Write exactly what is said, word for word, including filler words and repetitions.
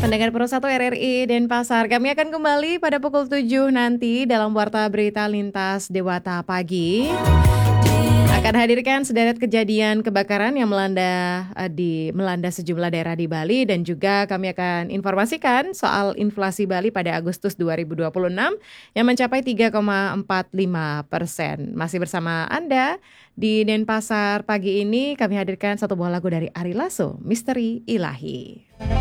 Pendengar Pro satu R R I Denpasar, kami akan kembali pada pukul tujuh nanti dalam Warta Berita Lintas Dewata Pagi. Akan hadirkan sederet kejadian kebakaran yang melanda eh, di melanda sejumlah daerah di Bali, dan juga kami akan informasikan soal inflasi Bali pada Agustus dua ribu dua puluh enam yang mencapai tiga koma empat lima persen. Masih bersama Anda di Denpasar pagi ini, kami hadirkan satu buah lagu dari Ari Lasso, Misteri Ilahi.